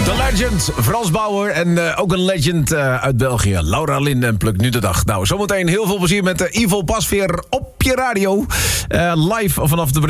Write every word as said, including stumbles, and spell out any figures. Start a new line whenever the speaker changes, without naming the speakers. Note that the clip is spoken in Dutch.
De legend, Frans Bauer en uh, ook een legend uh, uit België. Laura Lynn en Pluk nu de dag. Nou, zometeen heel veel plezier met uh, Evil Pasveer op je radio. Uh, live vanaf de